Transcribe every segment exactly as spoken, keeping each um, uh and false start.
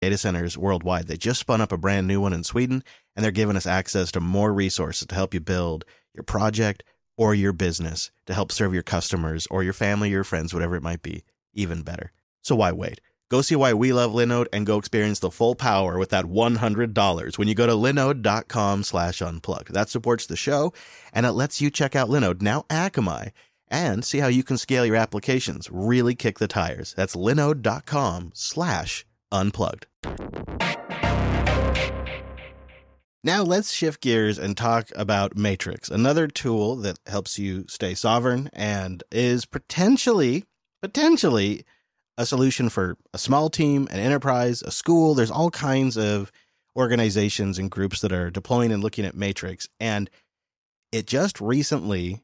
data centers worldwide. They just spun up a brand new one in Sweden, and they're giving us access to more resources to help you build your project or your business to help serve your customers or your family, your friends, whatever it might be, even better. So why wait? Go see why we love Linode and go experience the full power with that one hundred dollars when you go to linode.com slash unplugged. That supports the show, and it lets you check out Linode, now Akamai, and see how you can scale your applications, really kick the tires. That's linode.com slash unplugged. Now let's shift gears and talk about Matrix, another tool that helps you stay sovereign and is potentially, potentially a solution for a small team, an enterprise, a school. There's all kinds of organizations and groups that are deploying and looking at Matrix. And it just recently,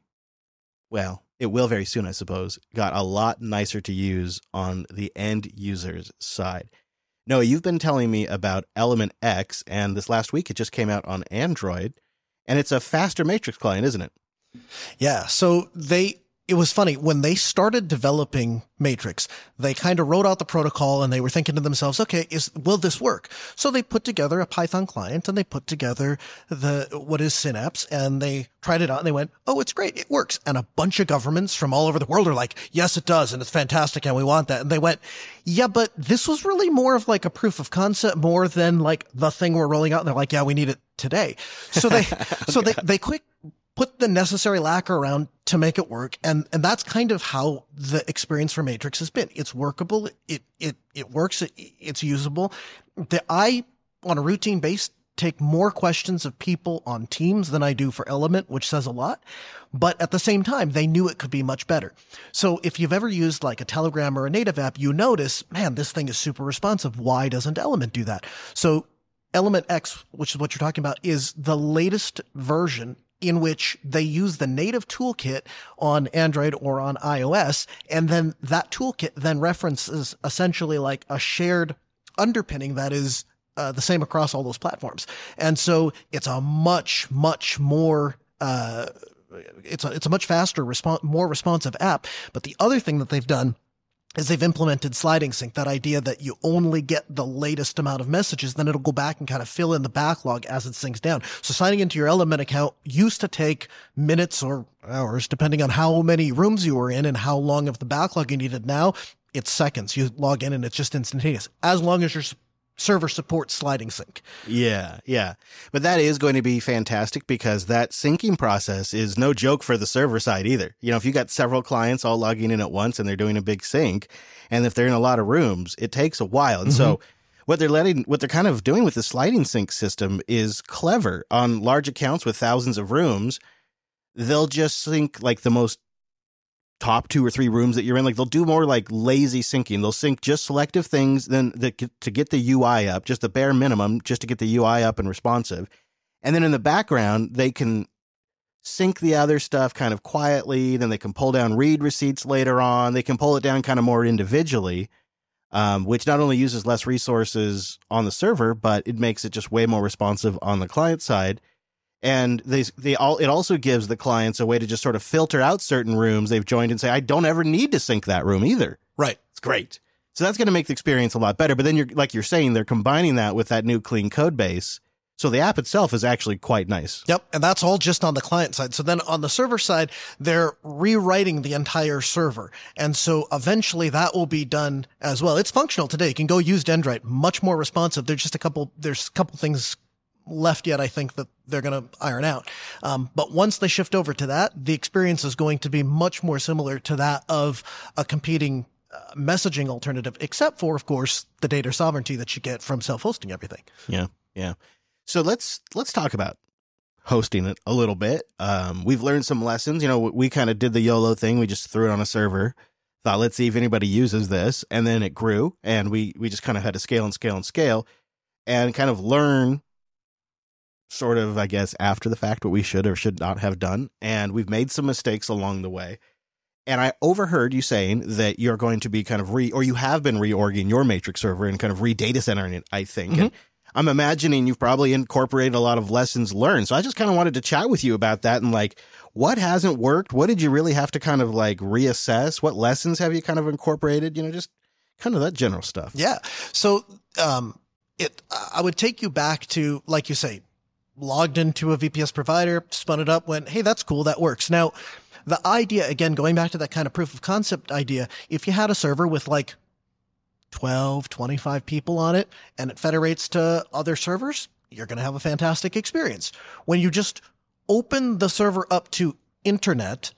well, it will very soon, I suppose, got a lot nicer to use on the end user's side. Noah, you've been telling me about Element X, and this last week it just came out on Android, and it's a faster Matrix client, isn't it? Yeah. So they, it was funny when they started developing Matrix, they kind of wrote out the protocol and they were thinking to themselves, okay, is, will this work? So they put together a Python client and they put together the, what is Synapse, and they tried it out and they went, oh, it's great. It works. And a bunch of governments from all over the world are like, yes, it does. And it's fantastic. And we want that. And they went, yeah, but this was really more of like a proof of concept more than like the thing we're rolling out. And they're like, yeah, we need it today. So they, okay. so they, they quick put the necessary lacquer around to make it work. And, and that's kind of how the experience for Matrix has been. It's workable. It, it, it works. It, it's usable. The, I, on a routine base, take more questions of people on Teams than I do for Element, which says a lot. But at the same time, they knew it could be much better. So if you've ever used like a Telegram or a native app, you notice, man, this thing is super responsive. Why doesn't Element do that? So Element X, which is what you're talking about, is the latest version in which they use the native toolkit on Android or on iOS. And then that toolkit then references essentially like a shared underpinning that is uh, the same across all those platforms. And so it's a much, much more, uh, it's a, it's a much faster, respon- more responsive app. But the other thing that they've done is they've implemented sliding sync, that idea that you only get the latest amount of messages, then it'll go back and kind of fill in the backlog as it syncs down. So signing into your Element account used to take minutes or hours, depending on how many rooms you were in and how long of the backlog you needed. Now it's seconds. You log in and it's just instantaneous, as long as your server supports sliding sync. Yeah, yeah. But that is going to be fantastic because that syncing process is no joke for the server side either. You know, if you got several clients all logging in at once and they're doing a big sync, and if they're in a lot of rooms, it takes a while. And mm-hmm. so what they're letting, what they're kind of doing with the sliding sync system is clever. On large accounts with thousands of rooms, they'll just sync like the most top two or three rooms that you're in. Like they'll do more like lazy syncing. They'll sync just selective things then the, to get the U I up, just the bare minimum, just to get the U I up and responsive. And then in the background, they can sync the other stuff kind of quietly. Then they can pull down read receipts later on. They can pull it down kind of more individually, um, which not only uses less resources on the server, but it makes it just way more responsive on the client side. And they, they all, it also gives the clients a way to just sort of filter out certain rooms they've joined and say, I don't ever need to sync that room either. Right. It's great. So that's going to make the experience a lot better. But then you're, like you're saying, they're combining that with that new clean code base. So the app itself is actually quite nice. Yep. And that's all just on the client side. So then on the server side, they're rewriting the entire server. And so eventually that will be done as well. It's functional today. You can go use Dendrite, much more responsive. There's just a couple, there's a couple things left yet, I think, that they're going to iron out. Um, but once they shift over to that, the experience is going to be much more similar to that of a competing uh, messaging alternative, except for, of course, the data sovereignty that you get from self-hosting everything. Yeah, yeah. So let's let's talk about hosting it a little bit. Um, we've learned some lessons. You know, we kind of did the YOLO thing. We just threw it on a server, thought, let's see if anybody uses this. And then it grew, and we, we just kind of had to scale and scale and scale and kind of learn sort of, I guess, after the fact what we should or should not have done. And we've made some mistakes along the way. And I overheard you saying that you're going to be kind of re, or you have been reorging your Matrix server and kind of re-data centering it, I think. Mm-hmm. And I'm imagining you've probably incorporated a lot of lessons learned. So I just kind of wanted to chat with you about that and like, what hasn't worked? What did you really have to kind of like reassess? What lessons have you kind of incorporated? You know, just kind of that general stuff. Yeah. So, um, it, I would take you back to, like you say, logged into a V P S provider, spun it up, went, hey, that's cool. That works. Now, the idea, again, going back to that kind of proof of concept idea, if you had a server with like twelve, twenty-five people on it and it federates to other servers, you're going to have a fantastic experience. When you just open the server up to internet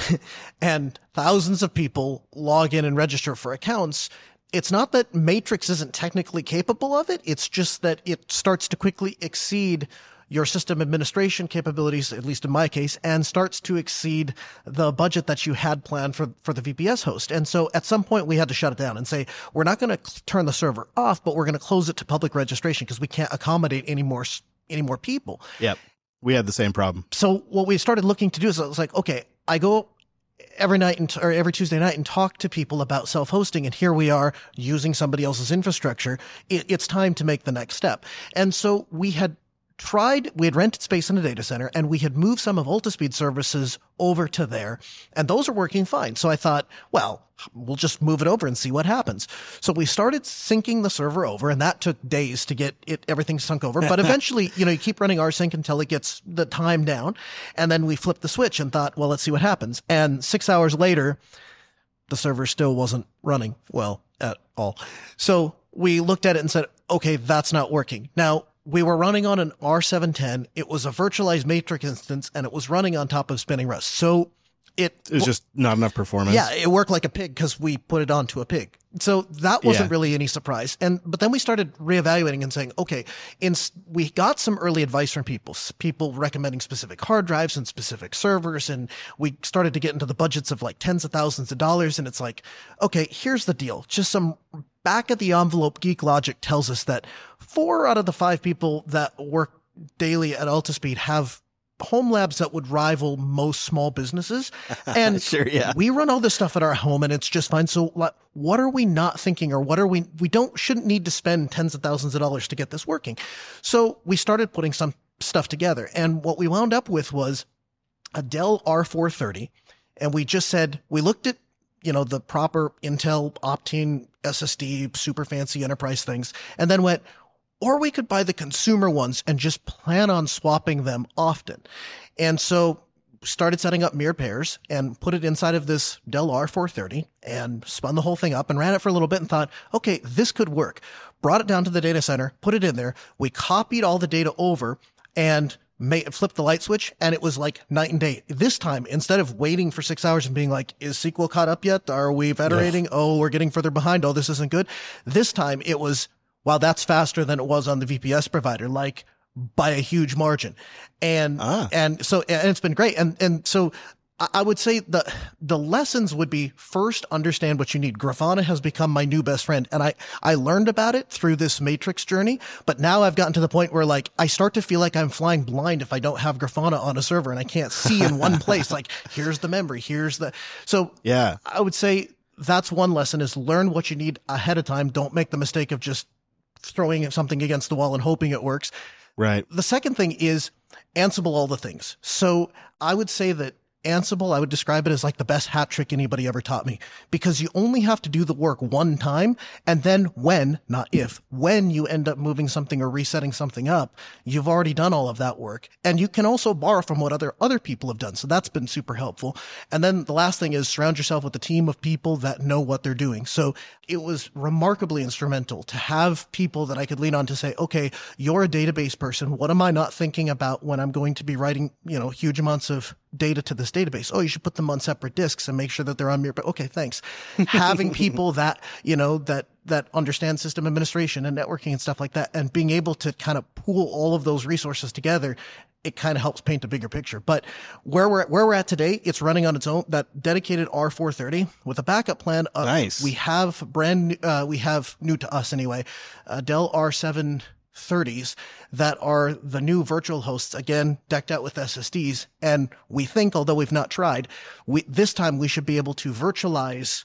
and thousands of people log in and register for accounts, it's not that Matrix isn't technically capable of it. It's just that it starts to quickly exceed your system administration capabilities, at least in my case, and starts to exceed the budget that you had planned for, for the V P S host. And so at some point we had to shut it down and say, we're not going to turn the server off, but we're going to close it to public registration because we can't accommodate any more, any more people. Yep. We had the same problem. So what we started looking to do is I was like, okay, I go every night and, or every Tuesday night and talk to people about self-hosting. And here we are using somebody else's infrastructure. It, it's time to make the next step. And so we had tried, we had rented space in a data center and we had moved some of Altispeed services over to there and those are working fine. So I thought, well, we'll just move it over and see what happens. So we started syncing the server over and that took days to get it, everything sunk over. But eventually, you know, you keep running rsync until it gets the time down. And then we flipped the switch and thought, well, let's see what happens. And six hours later, the server still wasn't running well at all. So we looked at it and said, okay, that's not working. Now, we were running on an R seven ten. It was a virtualized Matrix instance, and it was running on top of spinning Rust. So it, it was just not enough performance. Yeah, it worked like a pig because we put it onto a pig. So that wasn't yeah. really any surprise. And but then we started reevaluating and saying, okay, in, we got some early advice from people, people recommending specific hard drives and specific servers, and we started to get into the budgets of like tens of thousands of dollars. And it's like, okay, here's the deal. Just some back of the envelope geek logic tells us that four out of the five people that work daily at Altispeed have home labs that would rival most small businesses. And sure, yeah. we run all this stuff at our home and it's just fine. So what are we not thinking, or what are we, we don't, shouldn't need to spend tens of thousands of dollars to get this working. So we started putting some stuff together. And what we wound up with was a Dell R four thirty. And we just said, we looked at, you know, the proper Intel Optane S S D, super fancy enterprise things, and then went, or we could buy the consumer ones and just plan on swapping them often. And so started setting up mirror pairs and put it inside of this Dell R four thirty and spun the whole thing up and ran it for a little bit and thought, okay, this could work. Brought it down to the data center, put it in there. We copied all the data over and Made, flipped the light switch, and it was like night and day. This time, instead of waiting for six hours and being like, is S Q L caught up yet? Are we federating? Yeah. Oh, we're getting further behind. Oh, this isn't good. This time it was, wow, that's faster than it was on the V P S provider, like by a huge margin. And, ah. and so, and it's been great. And, and so I would say the, the lessons would be, first, understand what you need. Grafana has become my new best friend. And I, I learned about it through this Matrix journey, but now I've gotten to the point where like, I start to feel like I'm flying blind if I don't have Grafana on a server and I can't see in one place. Like, here's the memory, here's the, so yeah, I would say that's one lesson, is learn what you need ahead of time. Don't make the mistake of just throwing something against the wall and hoping it works. Right. The second thing is Ansible all the things. So I would say that Ansible, I would describe it as like the best hat trick anybody ever taught me, because you only have to do the work one time. And then when, not if, when you end up moving something or resetting something up, you've already done all of that work. And you can also borrow from what other, other people have done. So that's been super helpful. And then the last thing is surround yourself with a team of people that know what they're doing. So it was remarkably instrumental to have people that I could lean on to say, okay, you're a database person. What am I not thinking about when I'm going to be writing, you know, huge amounts of data to this database? Oh, you should put them on separate disks and make sure that they're on your, but okay, thanks. Having people that, you know, that, that understand system administration and networking and stuff like that, and being able to kind of pool all of those resources together, it kind of helps paint a bigger picture. But where we're, where we're at today, it's running on its own, that dedicated R four thirty with a backup plan. Of, nice. We have brand, uh, we have new to us anyway, uh, Dell R seven thirties that are the new virtual hosts, again, decked out with S S Ds. And we think, although we've not tried, we, this time we should be able to virtualize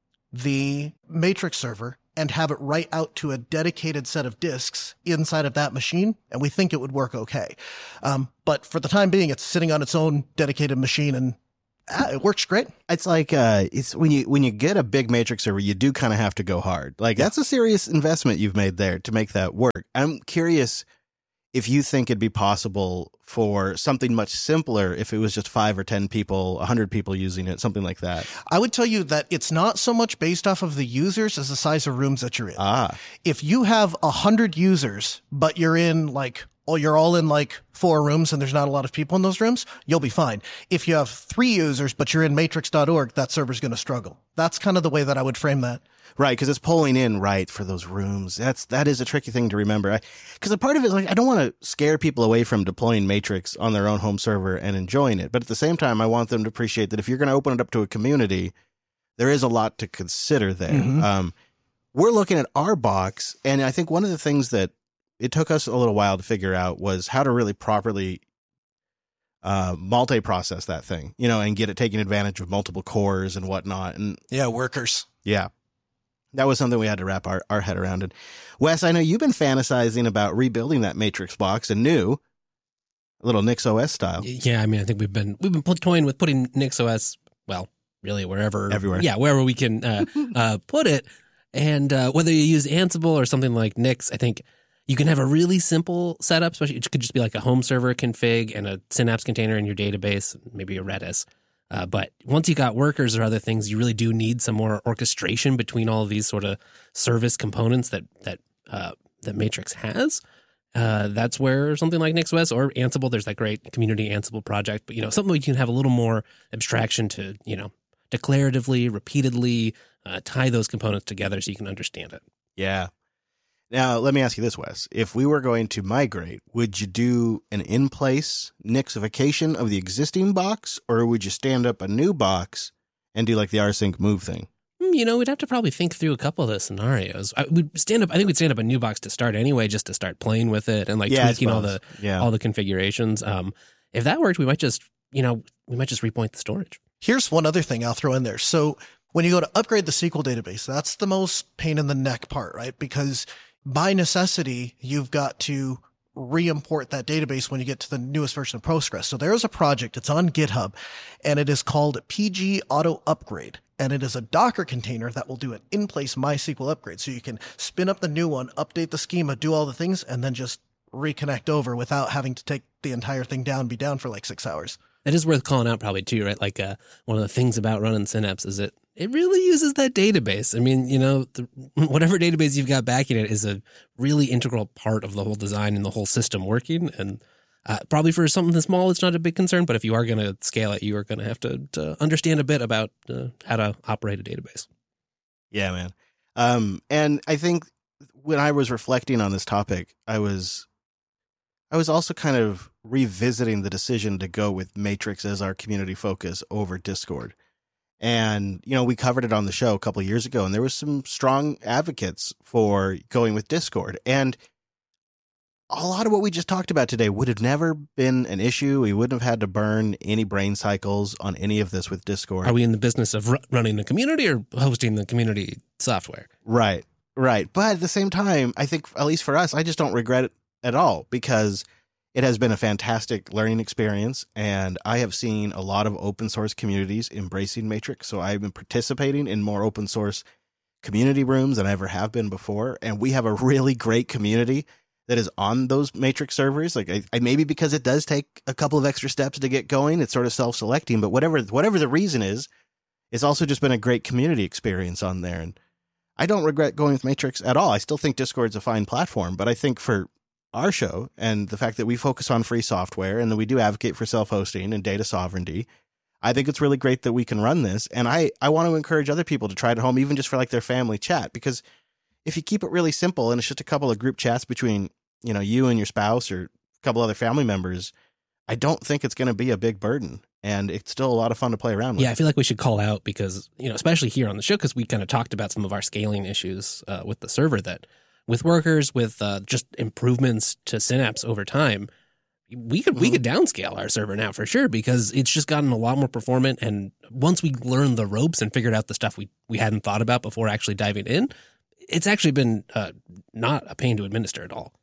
the Matrix server and have it write out to a dedicated set of disks inside of that machine. And we think it would work okay. Um, but for the time being, it's sitting on its own dedicated machine. And Ah, it works great. It's like uh, it's when you when you get a big Matrix server, you do kind of have to go hard. Like that's a serious investment you've made there to make that work. I'm curious if you think it'd be possible for something much simpler if it was just five or ten people, a hundred people using it, something like that. I would tell you that it's not so much based off of the users as the size of rooms that you're in. Ah, If you have a hundred users, but you're in like, oh, you're all in like four rooms and there's not a lot of people in those rooms, you'll be fine. If you have three users, but you're in matrix dot org, that server's going to struggle. That's kind of the way that I would frame that. right, because it's pulling in right for those rooms. That's that is a tricky thing to remember. Because a part of it is like I don't want to scare people away from deploying Matrix on their own home server and enjoying it, but at the same time, I want them to appreciate that if you're going to open it up to a community, there is a lot to consider there. Mm-hmm. Um, we're looking at our box, and I think one of the things that it took us a little while to figure out was how to really properly uh, multi-process that thing, you know, and get it taking advantage of multiple cores and whatnot. And Yeah, workers. yeah, that was something we had to wrap our, our head around. And Wes, I know you've been fantasizing about rebuilding that Matrix box anew, a little NixOS style. Yeah, I mean, I think we've been we've been toying with putting NixOS, well, really wherever, Everywhere. yeah, wherever we can uh, uh, put it. And uh, whether you use Ansible or something like Nix, I think you can have a really simple setup, especially it could just be like a home server config and a Synapse container in your database, maybe a Redis. Uh, but once you got workers or other things, you really do need some more orchestration between all of these sort of service components that that uh, that Matrix has. Uh, that's where something like NixOS or Ansible, there's that great community Ansible project, but you know, something where you can have a little more abstraction to, you know, declaratively, repeatedly uh, tie those components together so you can understand it. Yeah. Now, let me ask you this, Wes. If we were going to migrate, would you do an in-place Nixification of the existing box, or would you stand up a new box and do like the rsync move thing? You know, we'd have to probably think through a couple of those scenarios. I would stand up. I think we'd stand up a new box to start anyway, just to start playing with it and like Yeah, I tweaking all suppose. the Yeah. all the configurations. Um, if that worked, we might just, you know, we might just repoint the storage. Here's one other thing I'll throw in there. So when you go to upgrade the S Q L database, that's the most pain in the neck part, right? Because by necessity, you've got to re-import that database when you get to the newest version of Postgres. So there is a project, it's on GitHub, and it is called P G Auto Upgrade. And it is a Docker container that will do an in-place MySQL upgrade. So you can spin up the new one, update the schema, do all the things, and then just reconnect over without having to take the entire thing down, be down for like six hours. That is worth calling out probably too, right? Like uh, one of the things about running Synapse is it it really uses that database. I mean, you know, the, whatever database you've got backing it is a really integral part of the whole design and the whole system working. And uh, probably for something this small, it's not a big concern. But if you are going to scale it, you are going to have to, to understand a bit about uh, how to operate a database. Yeah, man. Um, and I think when I was reflecting on this topic, I was I was also kind of revisiting the decision to go with Matrix as our community focus over Discord. And, you know, we covered it on the show a couple of years ago, and there was some strong advocates for going with Discord. And a lot of what we just talked about today would have never been an issue. We wouldn't have had to burn any brain cycles on any of this with Discord. Are we in the business of r- running the community or hosting the community software? Right, right. But at the same time, I think, at least for us, I just don't regret it at all, because it has been a fantastic learning experience, and I have seen a lot of open source communities embracing Matrix. So I've been participating in more open source community rooms than I ever have been before. And we have a really great community that is on those Matrix servers. Like I, I maybe because it does take a couple of extra steps to get going, it's sort of self-selecting, but whatever, whatever the reason is, it's also just been a great community experience on there. And I don't regret going with Matrix at all. I still think Discord's a fine platform, but I think for our show and the fact that we focus on free software and that we do advocate for self-hosting and data sovereignty, I think it's really great that we can run this. And I, I want to encourage other people to try it at home, even just for like their family chat, because if you keep it really simple and it's just a couple of group chats between, you know, you and your spouse or a couple other family members, I don't think it's going to be a big burden. And it's still a lot of fun to play around with. Yeah, I feel like we should call out because, you know, especially here on the show, because we kind of talked about some of our scaling issues uh, with the server that with workers, with uh, just improvements to Synapse over time, we could mm-hmm. we could downscale our server now for sure, because it's just gotten a lot more performant. And once we learned the ropes and figured out the stuff we, we hadn't thought about before actually diving in, it's actually been uh, not a pain to administer at all.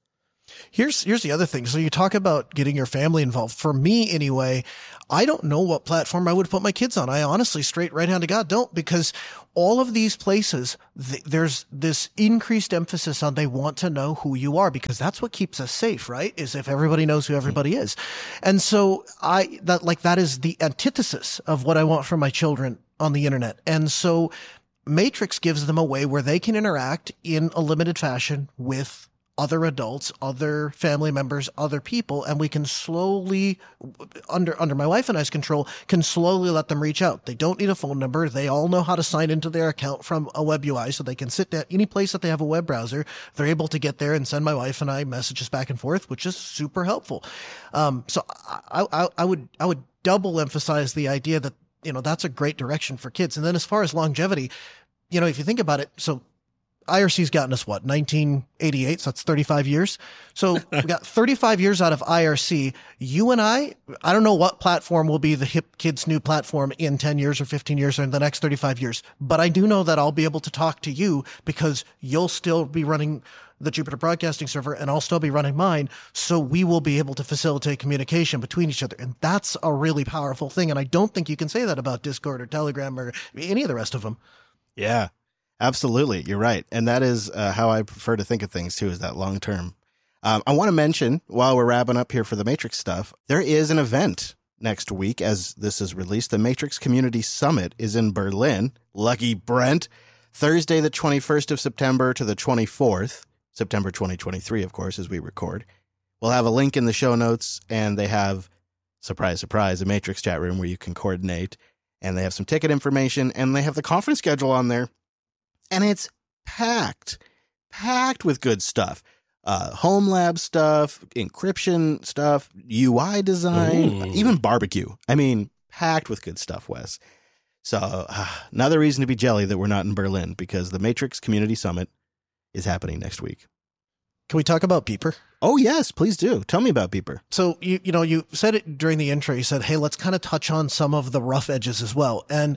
Here's here's the other thing. So you talk about getting your family involved. For me, anyway, I don't know what platform I would put my kids on. I honestly, straight right hand to God, don't, because all of these places, th- there's this increased emphasis on they want to know who you are, because that's what keeps us safe, right? Is if everybody knows who everybody is. And so I that like that is the antithesis of what I want for my children on the internet. And so Matrix gives them a way where they can interact in a limited fashion with other adults, other family members, other people, and we can slowly, under under my wife and I's control, can slowly let them reach out. They don't need a phone number. They all know how to sign into their account from a web U I, so they can sit down any place that they have a web browser. They're able to get there and send my wife and I messages back and forth, which is super helpful. Um, so I, I, I would I would double emphasize the idea that, you know, that's a great direction for kids. And then as far as longevity, you know, if you think about it, so I R C's gotten us what, nineteen eighty-eight, so that's thirty-five years. So we got thirty-five years out of I R C. You and I, I don't know what platform will be the hip kids' new platform in ten years or fifteen years or in the next thirty-five years. But I do know that I'll be able to talk to you because you'll still be running the Jupiter Broadcasting Server and I'll still be running mine. So we will be able to facilitate communication between each other. And that's a really powerful thing. And I don't think you can say that about Discord or Telegram or any of the rest of them. Yeah. Absolutely. You're right. And that is uh, how I prefer to think of things too, is that long term. Um, I want to mention, while we're wrapping up here for the Matrix stuff, there is an event next week as this is released. The Matrix Community Summit is in Berlin. Lucky Brent. Thursday, the twenty-first of September to the twenty-fourth, September twenty twenty-three, of course, as we record. We'll have a link in the show notes, and they have, surprise, surprise, a Matrix chat room where you can coordinate, and they have some ticket information, and they have the conference schedule on there. And it's packed, packed with good stuff. Uh, home lab stuff, encryption stuff, U I design, Ooh. Even barbecue. I mean, packed with good stuff, Wes. So uh, another reason to be jelly that we're not in Berlin, because the Matrix Community Summit is happening next week. Can we talk about Beeper? Oh, yes, please do. Tell me about Beeper. So, you you know, you said it during the intro. You said, hey, let's kind of touch on some of the rough edges as well. And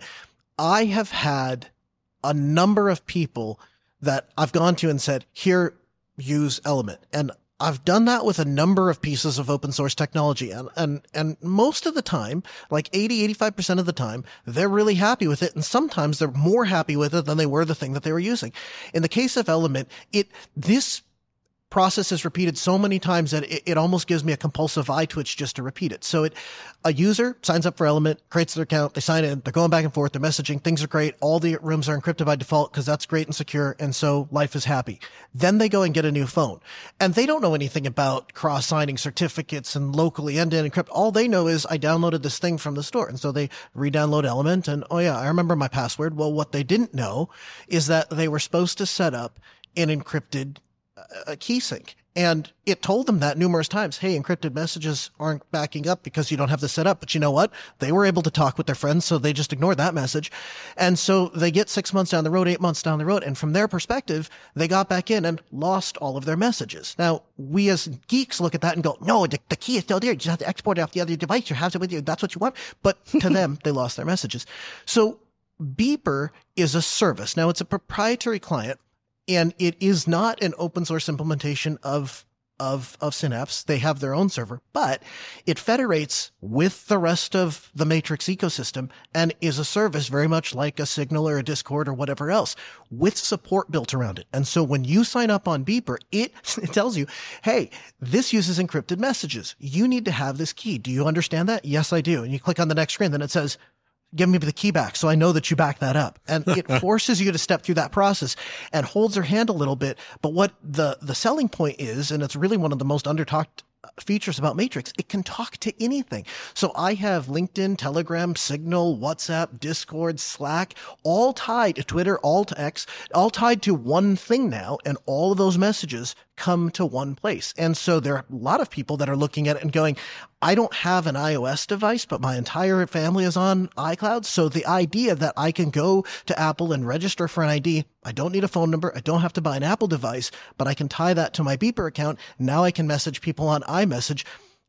I have had a number of people that I've gone to and said, here, use Element. And I've done that with a number of pieces of open source technology. And, and, and most of the time, like eighty, eighty-five percent of the time, they're really happy with it. And sometimes they're more happy with it than they were the thing that they were using. In the case of Element, it, this process is repeated so many times that it, it almost gives me a compulsive eye twitch just to repeat it. So it, a user signs up for Element, creates their account, they sign in, they're going back and forth, they're messaging, things are great. All the rooms are encrypted by default because that's great and secure. And so life is happy. Then they go and get a new phone and they don't know anything about cross signing certificates and locally end-to-end encrypt. All they know is I downloaded this thing from the store. And so they re-download Element and, oh yeah, I remember my password. Well, what they didn't know is that they were supposed to set up an encrypted a key sync. And it told them that numerous times. Hey, encrypted messages aren't backing up because you don't have this set up. But you know what? They were able to talk with their friends, so they just ignored that message. And so they get six months down the road, eight months down the road. And from their perspective, they got back in and lost all of their messages. Now, we as geeks look at that and go, no, the, the key is still there. You just have to export it off the other device. You have it with you. That's what you want. But to them, they lost their messages. So Beeper is a service. Now, it's a proprietary client. And it is not an open source implementation of, of, of Synapse. They have their own server, but it federates with the rest of the Matrix ecosystem and is a service very much like a Signal or a Discord or whatever else with support built around it. And so when you sign up on Beeper, it, it tells you, hey, this uses encrypted messages. You need to have this key. Do you understand that? Yes, I do. And you click on the next screen, then it says, give me the key back so I know that you back that up. And it forces you to step through that process and holds your hand a little bit. But what the, the selling point is, and it's really one of the most under-talked features about Matrix, it can talk to anything. So I have LinkedIn, Telegram, Signal, WhatsApp, Discord, Slack, all tied to Twitter, all to X, all tied to one thing now. And all of those messages come to one place. And so there are a lot of people that are looking at it and going, I don't have an iOS device, but my entire family is on iCloud. So the idea that I can go to Apple and register for an I D, I don't need a phone number. I don't have to buy an Apple device, but I can tie that to my Beeper account. Now I can message people on iMessage.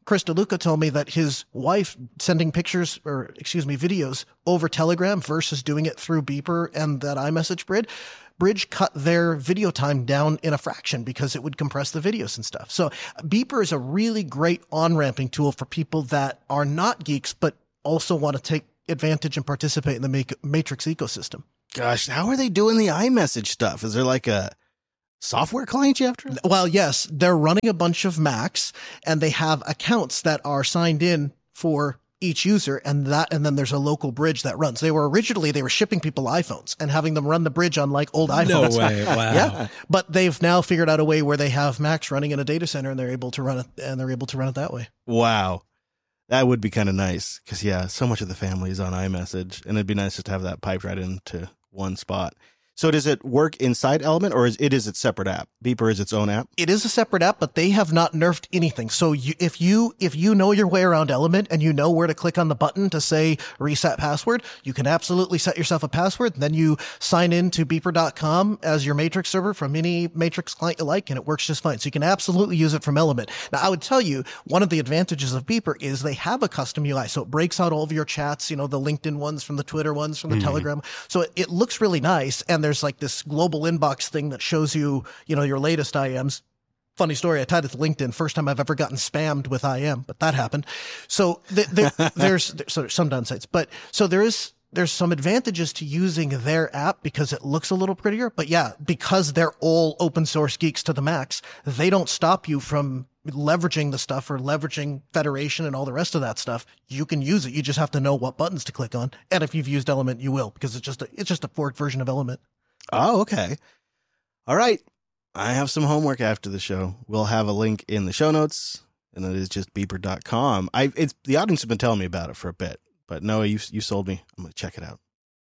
Chris DeLuca told me that his wife sending pictures or excuse me, videos over Telegram versus doing it through Beeper and that iMessage bridge, bridge cut their video time down in a fraction because it would compress the videos and stuff. So Beeper is a really great on-ramping tool for people that are not geeks, but also want to take advantage and participate in the Matrix ecosystem. Gosh, how are they doing the iMessage stuff? Is there like a software client you have to? Well, yes, they're running a bunch of Macs and they have accounts that are signed in for each user, and that, and then there's a local bridge that runs. They were originally, they were shipping people iPhones and having them run the bridge on like old iPhones. No way. Wow. Yeah. But they've now figured out a way where they have Macs running in a data center and they're able to run it, and they're able to run it that way. Wow. That would be kind of nice because, yeah, so much of the family is on iMessage, and it'd be nice just to have that piped right into one spot. So does it work inside Element, or is it is its separate app? Beeper is its own app? It is a separate app, but they have not nerfed anything. So you, if you if you know your way around Element and you know where to click on the button to say reset password, you can absolutely set yourself a password. Then you sign in to beeper dot com as your Matrix server from any Matrix client you like, and it works just fine. So you can absolutely use it from Element. Now, I would tell you, one of the advantages of Beeper is they have a custom U I. So it breaks out all of your chats, you know, the LinkedIn ones from the Twitter ones from the mm-hmm. Telegram. So it, it looks really nice. And there's like this global inbox thing that shows you, you know, your latest I Ms. Funny story. I tied it to LinkedIn. First time I've ever gotten spammed with I M, but that happened. So the, the, there's, there's so some downsides, but so there is, there's some advantages to using their app because it looks a little prettier, but yeah, because they're all open source geeks to the max, they don't stop you from leveraging the stuff or leveraging Federation and all the rest of that stuff. You can use it. You just have to know what buttons to click on. And if you've used Element, you will, because it's just a, it's just a forked version of Element. Oh, okay. All right. I have some homework after the show. We'll have a link in the show notes, and it is just beeper dot com. I it's the audience has been telling me about it for a bit, but Noah, you you sold me. I'm going to check it out.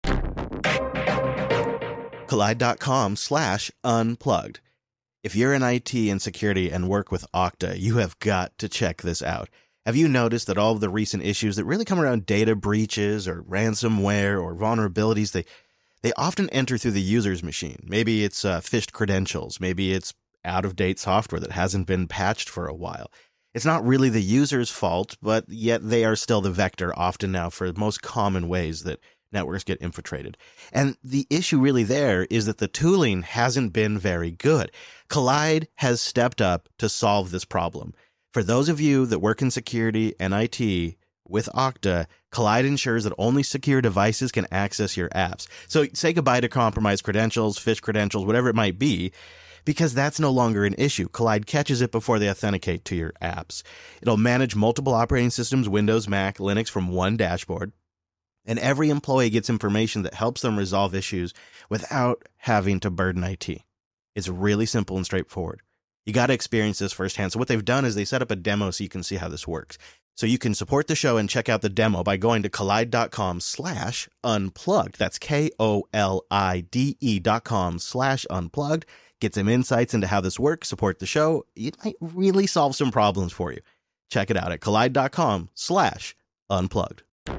Kolide dot com slash unplugged. If you're in I T and security and work with Okta, you have got to check this out. Have you noticed that all of the recent issues that really come around data breaches or ransomware or vulnerabilities, they They often enter through the user's machine. Maybe it's uh, phished credentials. Maybe it's out-of-date software that hasn't been patched for a while. It's not really the user's fault, but yet they are still the vector often now for most common ways that networks get infiltrated. And the issue really there is that the tooling hasn't been very good. Kolide has stepped up to solve this problem. For those of you that work in security and I T, with Okta, Kolide ensures that only secure devices can access your apps. So say goodbye to compromised credentials, phished credentials, whatever it might be, because that's no longer an issue. Kolide catches it before they authenticate to your apps. It'll manage multiple operating systems, Windows, Mac, Linux from one dashboard. And every employee gets information that helps them resolve issues without having to burden I T. It's really simple and straightforward. You got to experience this firsthand. So what they've done is they set up a demo so you can see how this works. So you can support the show and check out the demo by going to kolide dot com slash unplugged. That's K O L I D E dot com slash unplugged. Get some insights into how this works, support the show. It might really solve some problems for you. Check it out at kolide dot com slash unplugged.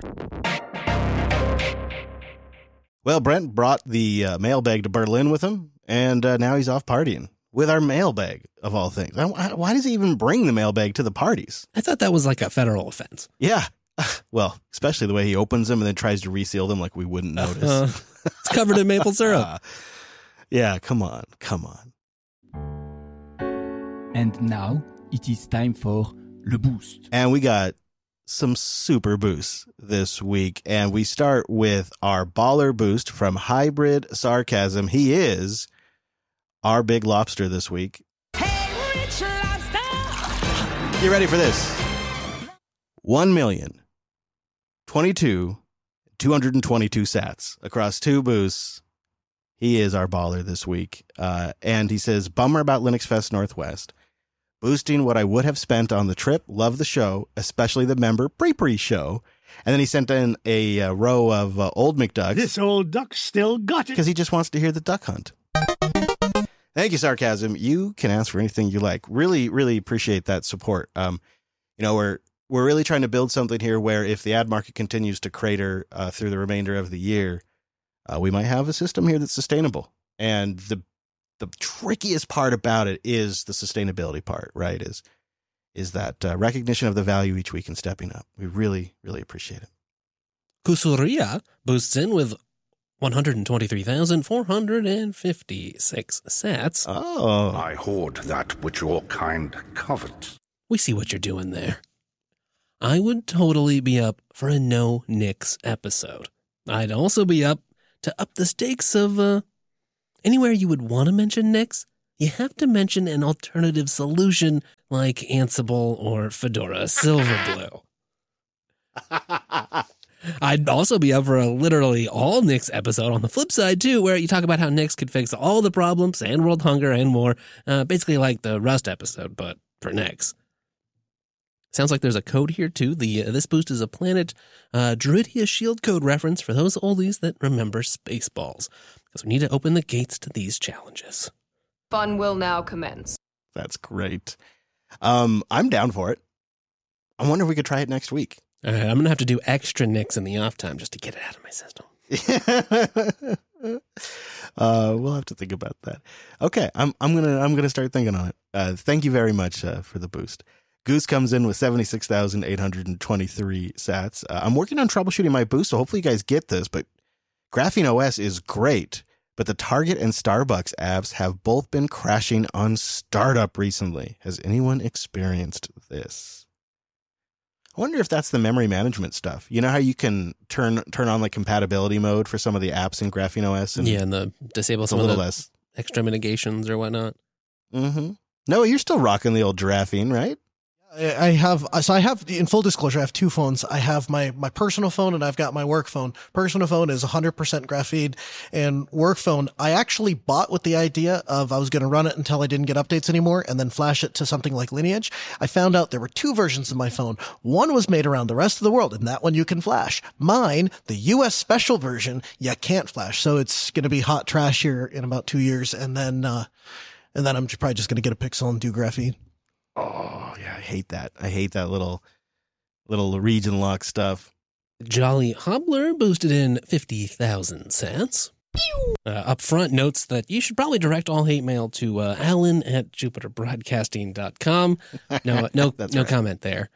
Well, Brent brought the uh, mailbag to Berlin with him, and uh, now he's off partying with our mailbag, of all things. Why does he even bring the mailbag to the parties? I thought that was like a federal offense. Yeah. Well, especially the way he opens them and then tries to reseal them like we wouldn't notice. Uh, it's covered in maple syrup. Uh, yeah, come on. Come on. And now it is time for Le Boost. And we got some super boosts this week. And we start with our baller boost from Hybrid Sarcasm. He is our big lobster this week. Hey, Rich Lobster! Get ready for this. One million twenty-two two hundred twenty-two sats across two boosts. He is our baller this week. Uh, and he says, bummer about Linux Fest Northwest. Boosting what I would have spent on the trip. Love the show, especially the member pre-pre show. And then he sent in a uh, row of uh, old McDucks. This old duck still got it. Because he just wants to hear the duck hunt. Thank you, Sarcasm. You can ask for anything you like. Really, really appreciate that support. Um, you know, we're we're really trying to build something here where if the ad market continues to crater uh, through the remainder of the year, uh, we might have a system here that's sustainable. And the the trickiest part about it is the sustainability part, right? Is is that uh, recognition of the value each week and stepping up. We really, really appreciate it. Kusuria boosts in with one hundred twenty-three thousand four hundred fifty-six sats. Oh. I hoard that which your kind covets. We see what you're doing there. I would totally be up for a no Knicks episode. I'd also be up to up the stakes of uh, anywhere you would want to mention Knicks. You have to mention an alternative solution like Ansible or Fedora Silverblue. I'd also be up for a literally all Knicks episode on the flip side, too, where you talk about how Knicks could fix all the problems and world hunger and more. Uh, basically like the Rust episode, but for Knicks. Sounds like there's a code here, too. The uh, This boost is a Planet uh, Druidia shield code reference for those oldies that remember Spaceballs, because we need to open the gates to these challenges. Fun will now commence. That's great. Um, I'm down for it. I wonder if we could try it next week. All right, I'm going to have to do extra Knicks in the off time just to get it out of my system. uh, we'll have to think about that. Okay, I'm I'm gonna I'm gonna start thinking on it. Uh, thank you very much uh, for the boost. Goose comes in with seventy-six thousand eight hundred twenty-three sats. Uh, I'm working on troubleshooting my boost, so hopefully you guys get this. But Graphene O S is great, but the Target and Starbucks apps have both been crashing on startup recently. Has anyone experienced this? I wonder if that's the memory management stuff. You know how you can turn turn on like compatibility mode for some of the apps in Graphene O S? And yeah, and the disable some a of little the less extra mitigations or whatnot. Mm-hmm. No, you're still rocking the old Giraffene, right? I have, so I have, in full disclosure, I have two phones. I have my, my personal phone and I've got my work phone. Personal phone is one hundred percent Graphene, and work phone, I actually bought with the idea of I was going to run it until I didn't get updates anymore and then flash it to something like Lineage. I found out there were two versions of my phone. One was made around the rest of the world, and that one you can flash. Mine, the U S special version, you can't flash. So it's going to be hot trash here in about two years. And then, uh, and then I'm probably just going to get a Pixel and do Graphene. Oh, yeah, I hate that. I hate that little little region lock stuff. Jolly Hobbler boosted in fifty thousand sats. Uh, up front notes that you should probably direct all hate mail to uh, Alan at jupiter broadcasting dot com. No, no, no right. comment there.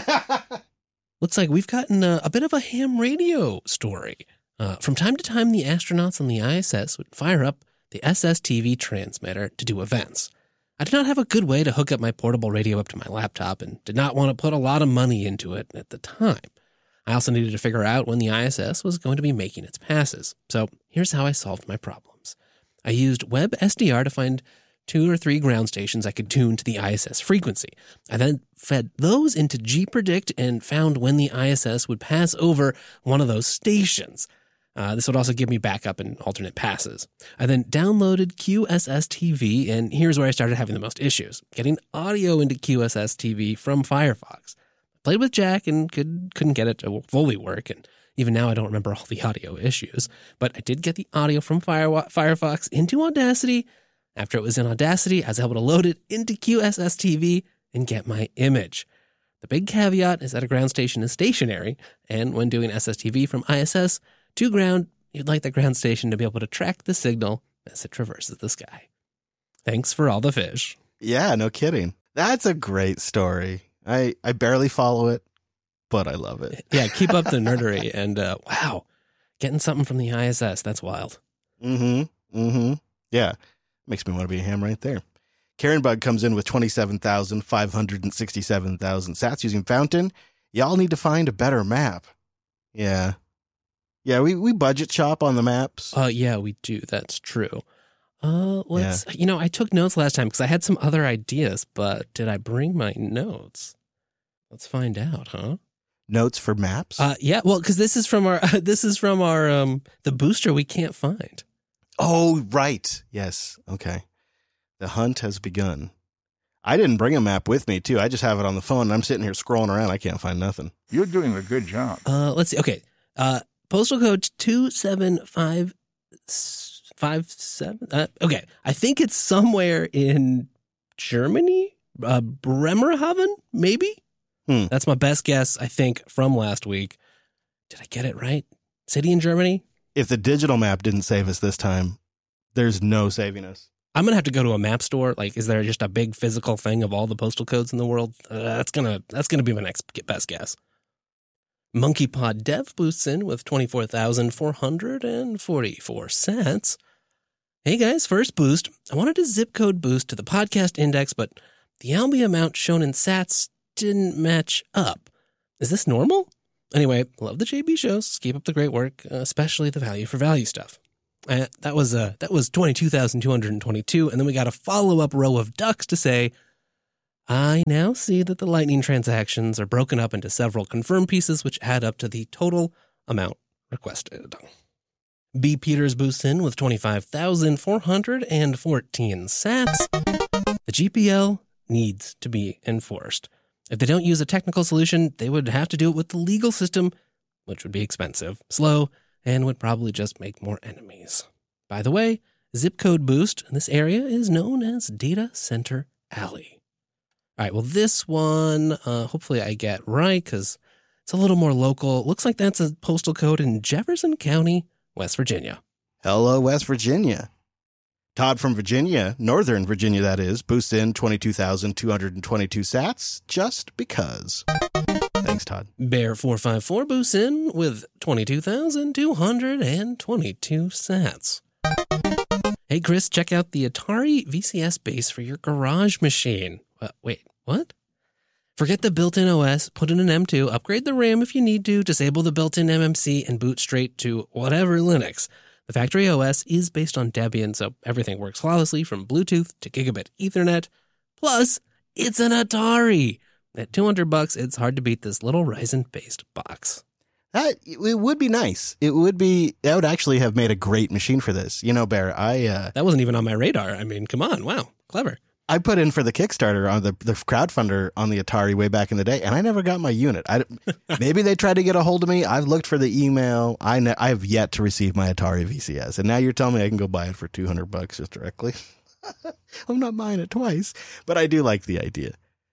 Looks like we've gotten a, a bit of a ham radio story. Uh, from time to time, the astronauts on the I S S would fire up the S S T V transmitter to do events. I did not have a good way to hook up my portable radio up to my laptop and did not want to put a lot of money into it at the time. I also needed to figure out when the I S S was going to be making its passes. So here's how I solved my problems. I used WebSDR to find two or three ground stations I could tune to the I S S frequency. I then fed those into gpredict and found when the I S S would pass over one of those stations. Uh, this would also give me backup and alternate passes. I then downloaded Q S S T V, and here's where I started having the most issues, getting audio into Q S S T V from Firefox. I played with Jack and could, couldn't get it to fully work, and even now I don't remember all the audio issues, but I did get the audio from Fire, Firefox into Audacity. After it was in Audacity, I was able to load it into Q S S T V and get my image. The big caveat is that a ground station is stationary, and when doing S S T V from I S S to ground, you'd like the ground station to be able to track the signal as it traverses the sky. Thanks for all the fish. Yeah, no kidding. That's a great story. I, I barely follow it, but I love it. Yeah, keep up the nerdery. And uh, wow, getting something from the I S S, that's wild. Mm-hmm. Mm-hmm. Yeah, makes me want to be a ham right there. Karen Bug comes in with twenty-seven thousand five hundred sixty-seven thousand sats using Fountain. Y'all need to find a better map. Yeah. Yeah, we, we budget shop on the maps. Uh, yeah, we do. That's true. Uh, let's, yeah. You know, I took notes last time because I had some other ideas, but did I bring my notes? Let's find out, huh? Notes for maps? Uh, yeah, well, because this is from our, this is from our, um, the booster we can't find. Oh, right. Yes. Okay. The hunt has begun. I didn't bring a map with me, too. I just have it on the phone, and I'm sitting here scrolling around. I can't find nothing. You're doing a good job. Uh, let's see. Okay. Uh, Postal code two seven five five seven. Uh, okay. I think it's somewhere in Germany. Uh, Bremerhaven, maybe? Hmm. That's my best guess, I think, from last week. Did I get it right? City in Germany? If the digital map didn't save us this time, there's no saving us. I'm going to have to go to a map store. Like, is there just a big physical thing of all the postal codes in the world? Uh, that's going to that's gonna be my next best guess. MonkeyPod Dev boosts in with twenty-four thousand four hundred forty-four sats. Hey guys, first boost. I wanted a zip code boost to the podcast index, but the Albi amount shown in sats didn't match up. Is this normal? Anyway, love the J B shows. Keep up the great work, uh, especially the value for value stuff. Uh, that was uh, that was twenty-two thousand two hundred twenty-two, and then we got a follow-up row of ducks to say, I now see that the Lightning transactions are broken up into several confirmed pieces, which add up to the total amount requested. B. Peters boosts in with twenty-five thousand four hundred fourteen sats. The G P L needs to be enforced. If they don't use a technical solution, they would have to do it with the legal system, which would be expensive, slow, and would probably just make more enemies. By the way, zip code boost in this area is known as Data Center Alley. All right, well, this one, uh, hopefully I get right because it's a little more local. It looks like that's a postal code in Jefferson County, West Virginia. Hello, West Virginia. Todd from Virginia, Northern Virginia that is, boosts in twenty-two thousand two hundred twenty-two sats just because. Thanks, Todd. Bear four five four boosts in with twenty-two thousand two hundred twenty-two sats. Hey, Chris, check out the Atari V C S base for your garage machine. Uh, wait, what? Forget the built-in O S, put in an M two, upgrade the RAM if you need to, disable the built-in M M C, and boot straight to whatever Linux. The factory O S is based on Debian, so everything works flawlessly from Bluetooth to gigabit Ethernet. Plus, it's an Atari. At two hundred bucks, it's hard to beat this little Ryzen-based box. That, it would be nice. It would be, that would actually have made a great machine for this. You know, Bear, I... Uh, that wasn't even on my radar. I mean, come on. Wow. Clever. I put in for the Kickstarter on the, the crowdfunder on the Atari way back in the day, and I never got my unit. I, maybe they tried to get a hold of me. I've looked for the email. I ne- I have yet to receive my Atari V C S, and now you're telling me I can go buy it for two hundred bucks just directly. I'm not buying it twice, but I do like the idea.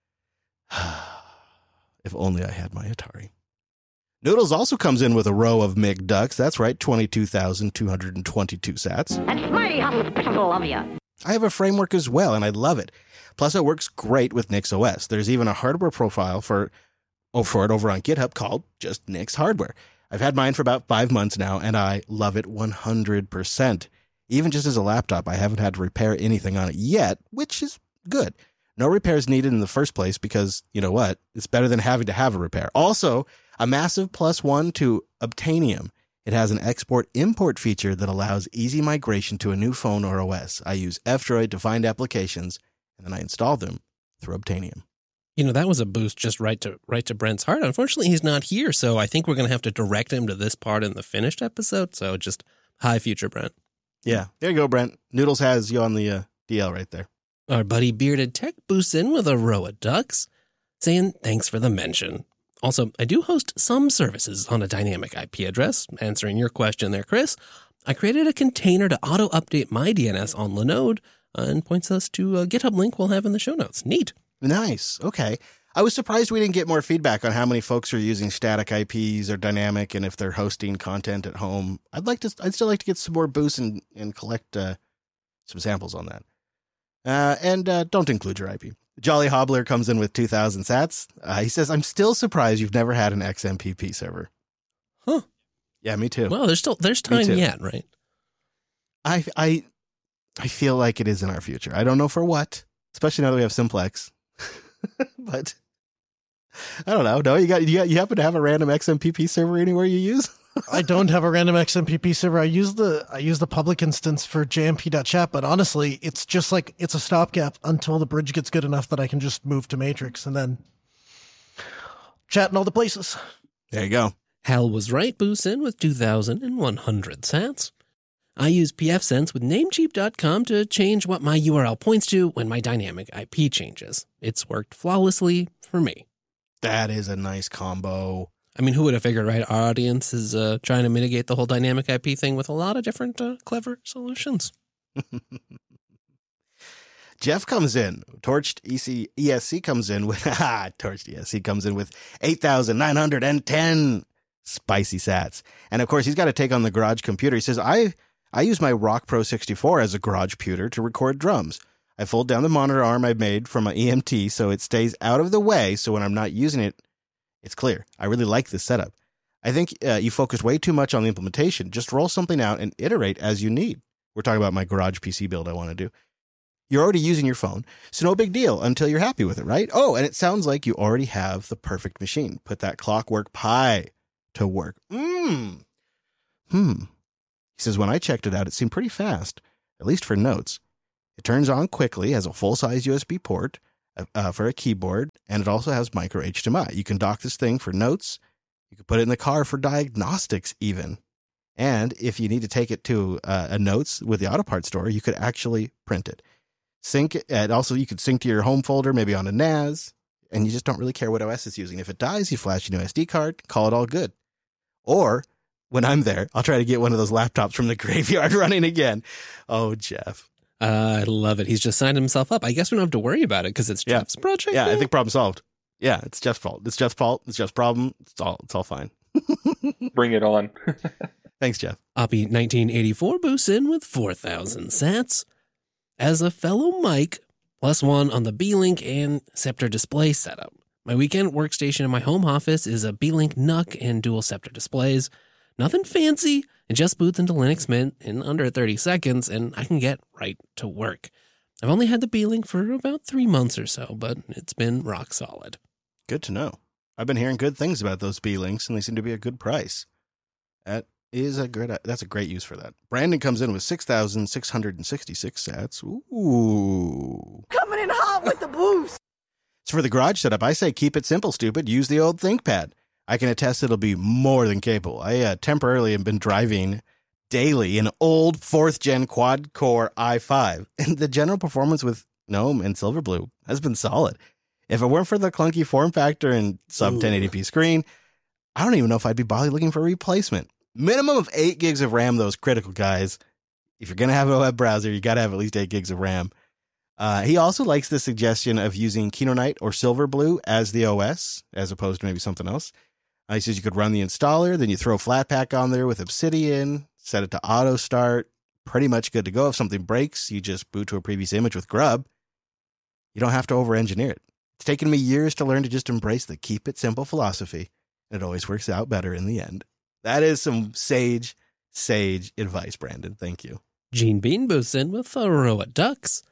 If only I had my Atari. Noodles also comes in with a row of M I G ducks. That's right, twenty-two thousand two hundred twenty-two sats. That's mighty hospitable of you. I have a framework as well, and I love it. Plus, it works great with Nix O S. There's even a hardware profile for, oh, for it over on GitHub called just Nix Hardware. I've had mine for about five months now, and I love it one hundred percent. Even just as a laptop, I haven't had to repair anything on it yet, which is good. No repairs needed in the first place because, you know what, it's better than having to have a repair. Also, a massive plus one to Obtainium. It has an export-import feature that allows easy migration to a new phone or O S. I use F-Droid to find applications, and then I install them through Obtainium. You know, that was a boost just right to right to Brent's heart. Unfortunately, he's not here, so I think we're going to have to direct him to this part in the finished episode. So just high future, Brent. Yeah, there you go, Brent. Noodles has you on the uh, D L right there. Our buddy Bearded Tech boosts in with a row of ducks, saying thanks for the mention. Also, I do host some services on a dynamic I P address. Answering your question there, Chris, I created a container to auto-update my D N S on Linode uh, and points us to a GitHub link we'll have in the show notes. Neat. Nice. Okay. I was surprised we didn't get more feedback on how many folks are using static I Ps or dynamic and if they're hosting content at home. I'd like to, I'd still like to get some more boosts and, and collect uh, some samples on that. Uh, and uh, don't include your I P. Jolly Hobbler comes in with two thousand sats. Uh, he says, I'm still surprised you've never had an X M P P server. Huh. Yeah, me too. Well, there's still, there's time yet, right? I, I, I feel like it is in our future. I don't know for what, especially now that we have Simplex. But I don't know. No, you got, you got, you happen to have a random X M P P server anywhere you use? I don't have a random X M P P server. I use the I use the public instance for J M P dot chat, but honestly, it's just like it's a stopgap until the bridge gets good enough that I can just move to Matrix and then chat in all the places. There you go. Hal was right, boosts in with two thousand one hundred sats. I use pfSense with Namecheap dot com to change what my U R L points to when my dynamic I P changes. It's worked flawlessly for me. That is a nice combo. I mean, who would have figured, right? Our audience is uh, trying to mitigate the whole dynamic I P thing with a lot of different uh, clever solutions. Jeff comes in. Torched E C, E S C comes in with, ah, Torched E S C comes in with eight thousand nine hundred ten spicy sats. And of course, he's got to take on the garage computer. He says, I, I use my Rock Pro sixty-four as a garage pewter to record drums. I fold down the monitor arm I made from my E M T so it stays out of the way, so when I'm not using it, it's clear. I really like this setup. I think uh, you focus way too much on the implementation. Just roll something out and iterate as you need. We're talking about my garage P C build I want to do. You're already using your phone, so no big deal until you're happy with it, right? Oh, and it sounds like you already have the perfect machine. Put that Clockwork Pi to work. Mmm. Hmm. He says, when I checked it out, it seemed pretty fast, at least for notes. It turns on quickly, has a full-size U S B port uh, for a keyboard, and it also has micro H D M I. You can dock this thing for notes. You can put it in the car for diagnostics even. And if you need to take it to uh, a notes with the auto parts store, you could actually print it. Sync it. And also, you could sync to your home folder, maybe on a N A S, and you just don't really care what O S it's using. If it dies, you flash a new S D card, call it all good. Or, when I'm there, I'll try to get one of those laptops from the graveyard running again. Oh, Jeff. Uh, I love it. He's just signed himself up. I guess we don't have to worry about it because it's Yeah. Jeff's project. Yeah, now? I think problem solved. Yeah, it's Jeff's fault. It's Jeff's fault. It's Jeff's problem. It's all it's all fine. Bring it on. Thanks, Jeff. Oppie nineteen eighty-four boosts in with four thousand sats. As a fellow Mike, plus one on the B-Link and Scepter display setup. My weekend workstation in my home office is a B-Link N U C and dual Scepter displays. Nothing fancy. It just boots into Linux Mint in under thirty seconds, and I can get right to work. I've only had the B-Link for about three months or so, but it's been rock solid. Good to know. I've been hearing good things about those B-Links, and they seem to be a good price. That is a good. That's a great use for that. Brandon comes in with six thousand six hundred sixty-six sats. Ooh. Coming in hot with the boost. So for the garage setup, I say keep it simple, stupid. Use the old ThinkPad. I can attest it'll be more than capable. I uh, temporarily have been driving daily an old fourth-gen quad-core i five, and the general performance with GNOME and Silverblue has been solid. If it weren't for the clunky form factor and sub ten eighty p screen, I don't even know if I'd be bothered looking for a replacement. Minimum of eight gigs of RAM, those critical guys. If you're going to have a web browser, you got to have at least eight gigs of RAM. Uh, he also likes the suggestion of using Kinoite or Silverblue as the O S, as opposed to maybe something else. Uh, he says you could run the installer, then you throw Flatpak on there with Obsidian, set it to auto start, pretty much good to go. If something breaks, you just boot to a previous image with Grub. You don't have to over-engineer it. It's taken me years to learn to just embrace the keep it simple philosophy, and it always works out better in the end. That is some sage, sage advice, Brandon. Thank you. Gene Bean boosts in with a row of ducks.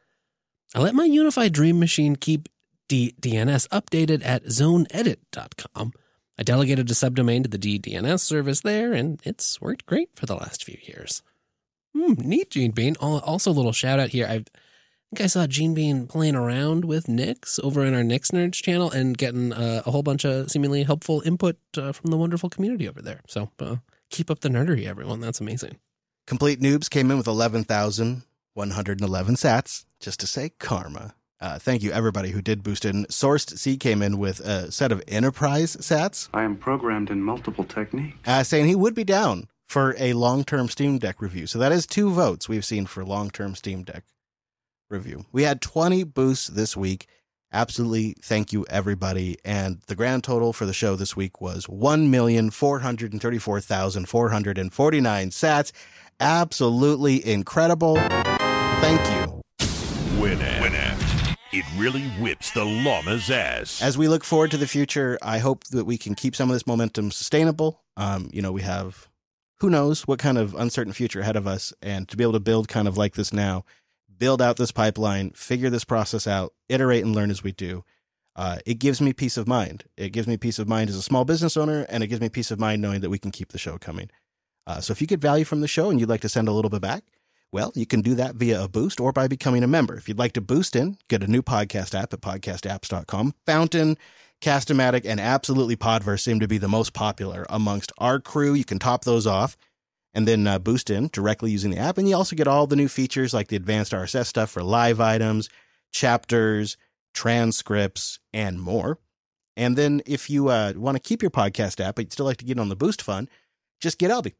I let my Unified Dream Machine keep D- DNS updated at zone edit dot com. I delegated a subdomain to the D D N S service there, and it's worked great for the last few years. Hmm, neat, Gene Bean. Also, a little shout out here. I've, I think I saw Gene Bean playing around with Nix over in our Nix Nerds channel and getting uh, a whole bunch of seemingly helpful input uh, from the wonderful community over there. So uh, keep up the nerdery, everyone. That's amazing. Complete Noobs came in with eleven thousand one hundred eleven sats, just to say karma. Uh, thank you, everybody who did boost in. Sourced C came in with a set of enterprise sats. I am programmed in multiple techniques. Uh, saying he would be down for a long-term Steam Deck review. So that is two votes we've seen for long-term Steam Deck review. We had twenty boosts this week. Absolutely thank you, everybody. And the grand total for the show this week was one million four hundred thirty-four thousand four hundred forty-nine sats. Absolutely incredible. Thank you. Winamp. Winamp. It really whips the llama's ass. As we look forward to the future, I hope that we can keep some of this momentum sustainable. Um, you know, we have, who knows what kind of uncertain future ahead of us, and to be able to build kind of like this now, build out this pipeline, figure this process out, iterate and learn as we do. Uh, it gives me peace of mind. It gives me peace of mind as a small business owner, and it gives me peace of mind knowing that we can keep the show coming. Uh, so if you get value from the show and you'd like to send a little bit back, well, you can do that via a boost or by becoming a member. If you'd like to boost in, get a new podcast app at podcast apps dot com. Fountain, Cast-O-Matic, and absolutely Podverse seem to be the most popular amongst our crew. You can top those off and then uh, boost in directly using the app. And you also get all the new features like the advanced R S S stuff for live items, chapters, transcripts, and more. And then if you uh, want to keep your podcast app, but you'd still like to get on the Boost Fund, just get Alby.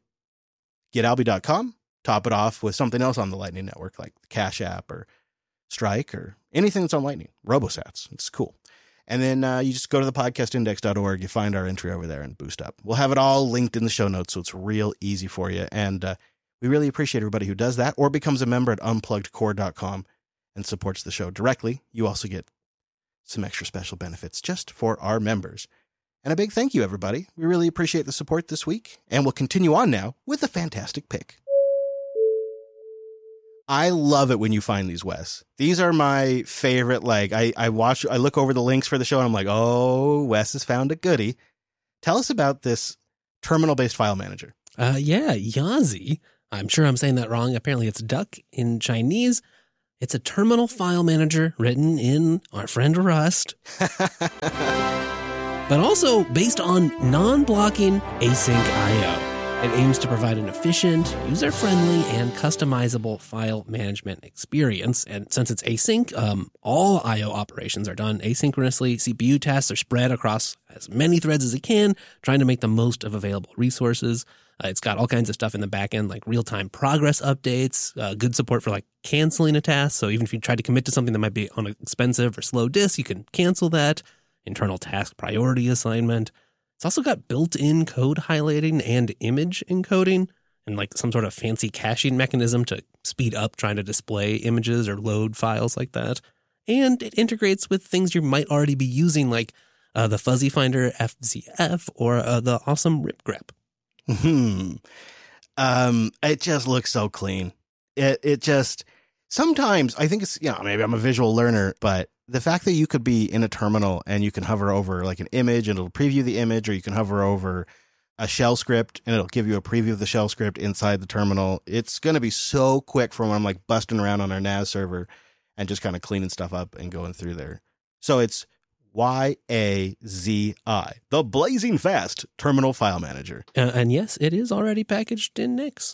get alby dot com. Top it off with something else on the Lightning Network, like the Cash App or Strike or anything that's on Lightning. RoboSats. It's cool. And then uh, you just go to the podcast index dot org. You find our entry over there and boost up. We'll have it all linked in the show notes, so it's real easy for you. And uh, We really appreciate everybody who does that or becomes a member at unplugged core dot com and supports the show directly. You also get some extra special benefits just for our members. And a big thank you, everybody. We really appreciate the support this week. And we'll continue on now with a fantastic pick. I love it when you find these, Wes. These are my favorite. Like, I, I watch, I look over the links for the show and I'm like, oh, Wes has found a goodie. Tell us about this terminal-based file manager. Uh, yeah, Yazi. I'm sure I'm saying that wrong. Apparently it's duck in Chinese. It's a terminal file manager written in our friend Rust, but also based on non-blocking async I O. It aims to provide an efficient, user-friendly, and customizable file management experience. And since it's async, um, all I O operations are done asynchronously. C P U tasks are spread across as many threads as it can, trying to make the most of available resources. Uh, it's got all kinds of stuff in the back end, like real-time progress updates, uh, good support for like canceling a task. So even if you try to commit to something that might be on an expensive or slow disk, you can cancel that. Internal task priority assignment. It's also got built-in code highlighting and image encoding and like some sort of fancy caching mechanism to speed up trying to display images or load files like that. And it integrates with things you might already be using like uh, the Fuzzy Finder F Z F or uh, the awesome RipGrep. Hmm. Um, it just looks so clean. It it just sometimes I think it's, you know, maybe I'm a visual learner, but the fact that you could be in a terminal and you can hover over like an image and it'll preview the image, or you can hover over a shell script and it'll give you a preview of the shell script inside the terminal. It's going to be so quick from when I'm like busting around on our N A S server and just kind of cleaning stuff up and going through there. So it's Y A Z I, the blazing fast terminal file manager. Uh, and yes, it is already packaged in Nix.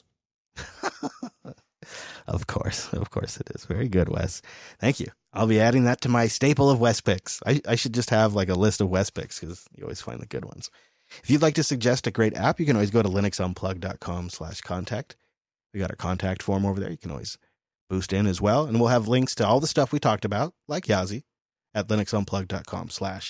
Of course. Of course it is. Very good, Wes. Thank you. I'll be adding that to my staple of Wes picks. I, I should just have like a list of Wes picks because you always find the good ones. If you'd like to suggest a great app, you can always go to linuxunplug.com slash contact. We got our contact form over there. You can always boost in as well. And we'll have links to all the stuff we talked about, like Yazi, at linuxunplug.com slash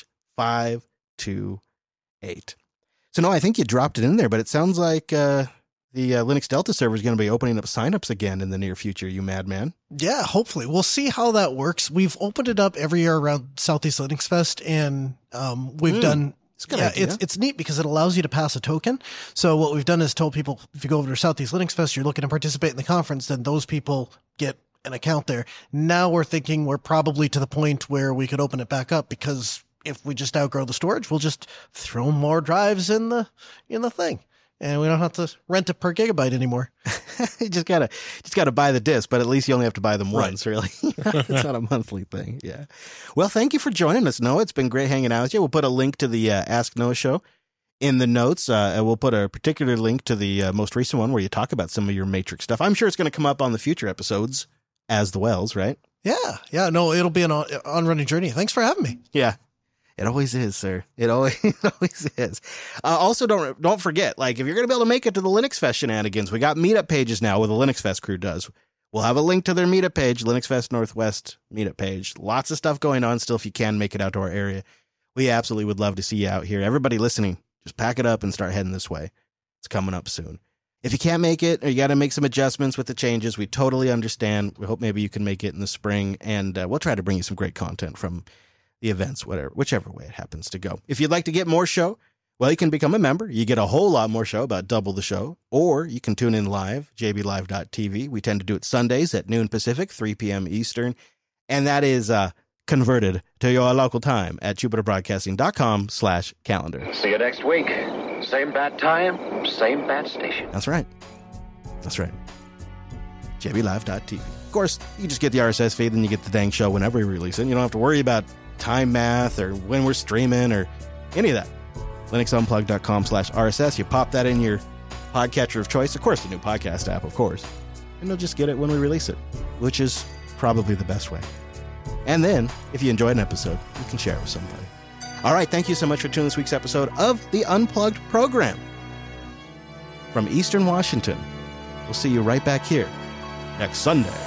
528. So no, I think you dropped it in there, but it sounds like uh, the uh, Linux Delta server is going to be opening up signups again in the near future, you madman. Yeah, hopefully. We'll see how that works. We've opened it up every year around Southeast Linux Fest, and um, we've mm, done... It's, good yeah, it's it's neat because it allows you to pass a token. So what we've done is told people, if you go over to Southeast Linux Fest, you're looking to participate in the conference, then those people get an account there. Now we're thinking we're probably to the point where we could open it back up, because if we just outgrow the storage, we'll just throw more drives in the in the thing, and we don't have to rent it per gigabyte anymore. you just gotta just gotta buy the disc, but at least you only have to buy them once, right. Really. It's not a monthly thing. Yeah. Well, thank you for joining us, Noah. It's been great hanging out with you. We'll put a link to the uh, Ask Noah show in the notes. Uh, and we'll put a particular link to the uh, most recent one where you talk about some of your Matrix stuff. I'm sure it's going to come up on the future episodes as the Wells, right? Yeah. Yeah. No, it'll be an on, on running journey. Thanks for having me. Yeah. It always is, sir. It always, it always is. Uh, also, don't don't forget, like, if you're going to be able to make it to the Linux Fest shenanigans, we got meetup pages now where the Linux Fest crew does. We'll have a link to their meetup page, Linux Fest Northwest meetup page. Lots of stuff going on still if you can make it out to our area. We absolutely would love to see you out here. Everybody listening, just pack it up and start heading this way. It's coming up soon. If you can't make it or you got to make some adjustments with the changes, we totally understand. We hope maybe you can make it in the spring, and uh, we'll try to bring you some great content from the events, whatever, whichever way it happens to go. If you'd like to get more show, well, you can become a member. You get a whole lot more show, about double the show, or you can tune in live, j b live dot t v. We tend to do it Sundays at noon Pacific, three p.m. Eastern, and that is uh, converted to your local time at jupiterbroadcasting.com slash calendar. See you next week. Same bat time, same bat station. That's right. That's right. j b live dot t v. Of course, you just get the R S S feed and you get the dang show whenever we release it. You don't have to worry about time math or when we're streaming or any of that. linuxunplug.com slash RSS. You pop that in your podcatcher of choice. Of course, the new podcast app, of course. And you'll just get it when we release it, which is probably the best way. And then, if you enjoyed an episode, you can share it with somebody. All right, thank you so much for tuning this week's episode of the Unplugged program. From Eastern Washington, we'll see you right back here next Sunday.